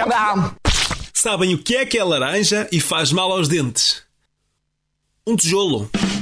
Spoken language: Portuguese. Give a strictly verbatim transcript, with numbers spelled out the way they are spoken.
merda! Sabem o que é que é laranja e faz mal aos dentes? Um tijolo.